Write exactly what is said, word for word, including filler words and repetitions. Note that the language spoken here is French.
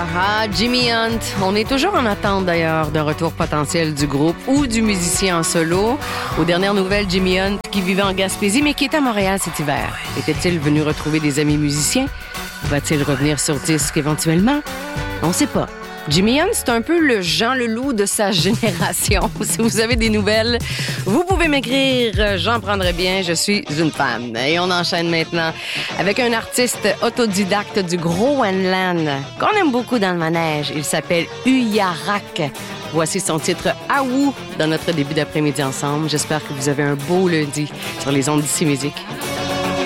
Ah, Jimmy Hunt. On est toujours en attente d'ailleurs d'un retour potentiel du groupe ou du musicien en solo. Aux dernières nouvelles, Jimmy Hunt, qui vivait en Gaspésie mais qui est à Montréal cet hiver. Était-il venu retrouver des amis musiciens? Va-t-il revenir sur disque éventuellement? On ne sait pas. Jimmy Hunt, c'est un peu le Jean Leloup de sa génération. Si vous avez des nouvelles, vous pouvez m'écrire. J'en prendrai bien. Je suis une fan. Et on enchaîne maintenant avec un artiste autodidacte du Groenland qu'on aime beaucoup dans le manège. Il s'appelle Uyarak. Voici son titre « Awu » dans notre début d'après-midi ensemble. J'espère que vous avez un beau lundi sur les ondes d'Ici Musique.